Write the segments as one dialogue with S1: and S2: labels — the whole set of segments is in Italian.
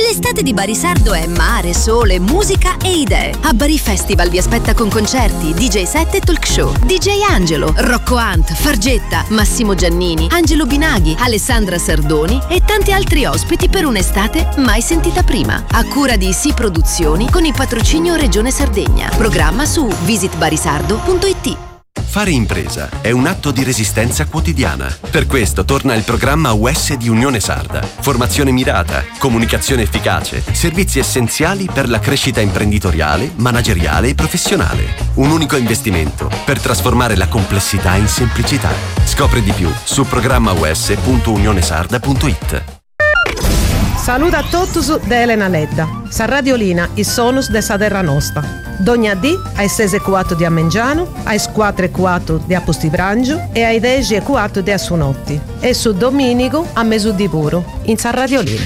S1: L'estate di Barisardo è mare, sole, musica e idee. A Bari Festival vi aspetta con concerti, DJ set e talk show. DJ Angelo, Rocco Hunt, Fargetta, Massimo Giannini, Angelo Binaghi, Alessandra Sardoni e tanti altri ospiti per un'estate mai sentita prima. A cura di Sì Produzioni con il patrocinio Regione Sardegna. Programma su visitbarisardo.it.
S2: Fare impresa è un atto di resistenza quotidiana. Per questo torna il programma US di Unione Sarda. Formazione mirata, comunicazione efficace, servizi essenziali per la crescita imprenditoriale, manageriale e professionale. Un unico investimento per trasformare la complessità in semplicità. Scopri di più su programmaus.unionesarda.it.
S3: Saluto a tutti da Elena Ledda. Sa Radiolina, i sonus de sa terra nostra. Dogna D ai 6:04 di Amengiano, ai 4:04 di Apostibranggio e ai 10:04 di Assunotti. E su Domenico a Mesuddi Puro, in Sa Radiolina.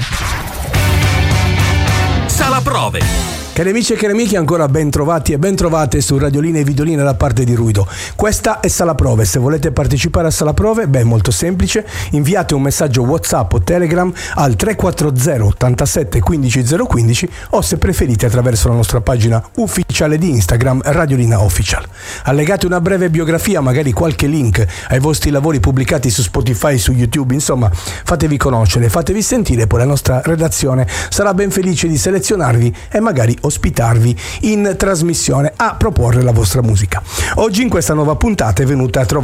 S4: Sala Prove.
S5: Cari amici e cari amiche, ancora ben trovati e ben trovate su Radiolina e Videolina da parte di Ruido. Questa è Sala Prove. Se volete partecipare a Sala Prove, è molto semplice. Inviate un messaggio WhatsApp o Telegram al 340 87 15 015 o, se preferite, attraverso la nostra pagina ufficiale di Instagram Radiolina Official. Allegate una breve biografia, magari qualche link ai vostri lavori pubblicati su Spotify, su YouTube, insomma, fatevi conoscere, fatevi sentire, poi la nostra redazione sarà ben felice di selezionarvi e magari ospitarvi in trasmissione a proporre la vostra musica. Oggi in questa nuova puntata è venuta a trovare